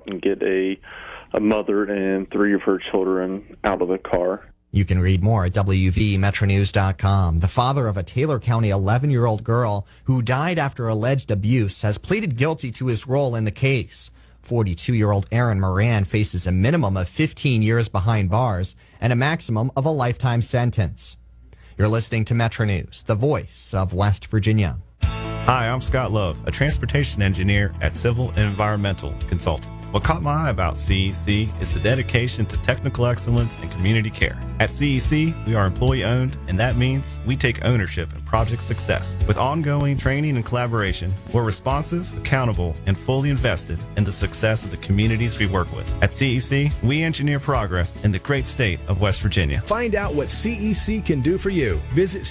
and get a mother and 3 of her children out of the car. You can read more at WVMetroNews.com. The father of a Taylor County 11-year-old girl who died after alleged abuse has pleaded guilty to his role in the case. 42-year-old Aaron Moran faces a minimum of 15 years behind bars and a maximum of a lifetime sentence. You're listening to Metro News, the voice of West Virginia. Hi, I'm Scott Love, a transportation engineer at Civil and Environmental Consultants. What caught my eye about CEC is the dedication to technical excellence and community care. At CEC, we are employee-owned, and that means we take ownership in project success. With ongoing training and collaboration, we're responsive, accountable, and fully invested in the success of the communities we work with. At CEC, we engineer progress in the great state of West Virginia. Find out what CEC can do for you. Visit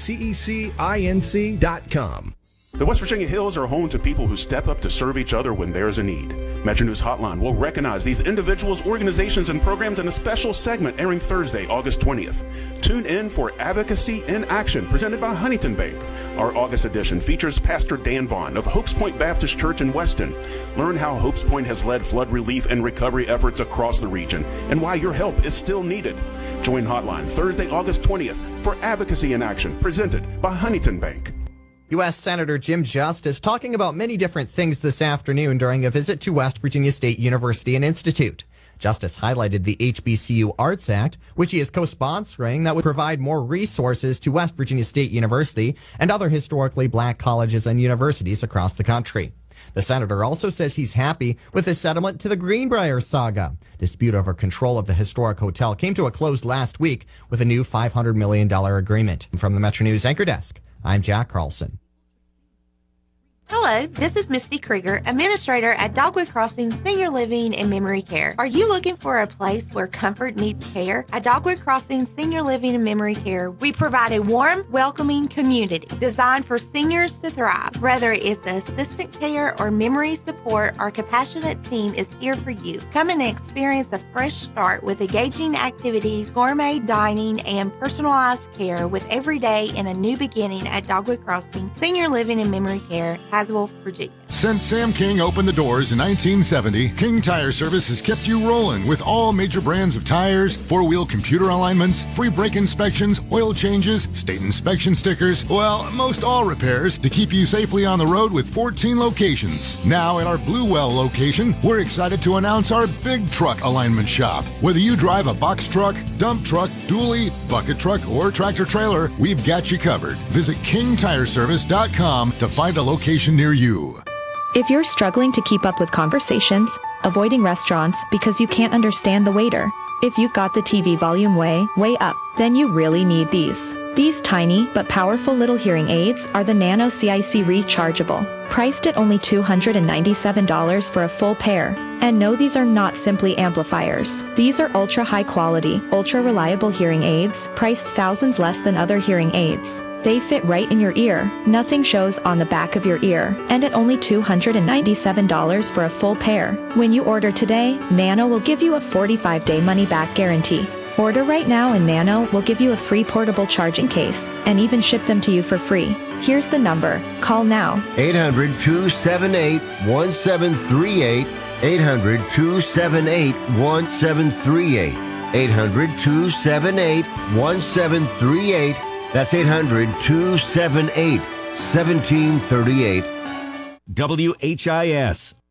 cecinc.com. The West Virginia Hills are home to people who step up to serve each other when there's a need. Metro News Hotline will recognize these individuals, organizations, and programs in a special segment airing Thursday, August 20th. Tune in for Advocacy in Action, presented by Huntington Bank. Our August edition features Pastor Dan Vaughn of Hopes Point Baptist Church in Weston. Learn how Hopes Point has led flood relief and recovery efforts across the region and why your help is still needed. Join Hotline Thursday, August 20th for Advocacy in Action, presented by Huntington Bank. U.S. Senator Jim Justice talking about many different things this afternoon during a visit to West Virginia State University and Institute. Justice highlighted the HBCU Arts Act, which he is co-sponsoring, that would provide more resources to West Virginia State University and other historically black colleges and universities across the country. The senator also says he's happy with the settlement to the Greenbrier saga. Dispute over control of the historic hotel came to a close last week with a new $500 million agreement. From the Metro News Anchor Desk, I'm Jack Carlson. Hello, this is Misty Krieger, Administrator at Dogwood Crossing Senior Living and Memory Care. Are you looking for a place where comfort meets care? At Dogwood Crossing Senior Living and Memory Care, we provide a warm, welcoming community designed for seniors to thrive. Whether it's assistant care or memory support, our compassionate team is here for you. Come and experience a fresh start with engaging activities, gourmet dining, and personalized care with every day in a new beginning at Dogwood Crossing Senior Living and Memory Care, Haswell, Virginia. Since Sam King opened the doors in 1970, King Tire Service has kept you rolling with all major brands of tires, four-wheel computer alignments, free brake inspections, oil changes, state inspection stickers, well, most all repairs to keep you safely on the road with 14 locations. Now at our Bluewell location, we're excited to announce our big truck alignment shop. Whether you drive a box truck, dump truck, dually, bucket truck, or tractor trailer, we've got you covered. Visit KingTireService.com to find a location near you. If you're struggling to keep up with conversations, avoiding restaurants because you can't understand the waiter, if you've got the TV volume way up, then you really need these. These tiny but powerful little hearing aids are the Nano CIC Rechargeable, priced at only $297 for a full pair. And no, these are not simply amplifiers. These are ultra high quality, ultra reliable hearing aids, priced thousands less than other hearing aids. They fit right in your ear, nothing shows on the back of your ear, and at only $297 for a full pair. When you order today, Nano will give you a 45-day money-back guarantee. Order right now and Nano will give you a free portable charging case, and even ship them to you for free. Here's the number. Call now. 800-278-1738. 800-278-1738. 800-278-1738. That's 800-278-1738. WHIS.